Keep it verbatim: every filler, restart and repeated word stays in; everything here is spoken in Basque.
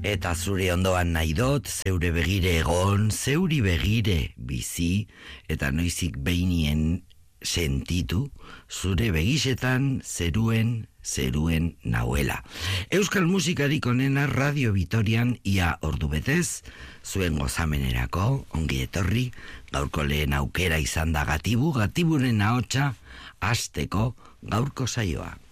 Eta zure ondoan nahi dot, zeure begire egon, zeuri begire bizi, eta noizik beinien sentitu, zure begisetan zeruen, zeruen nauela. Euskal musikarik onena Radio Vitorian ia ordu betez, zuen gozamenerako, ongi etorri, gaurko lehen aukera izan da Gatibu, Gatiburen ahotsa, hasteko gaurko saioa.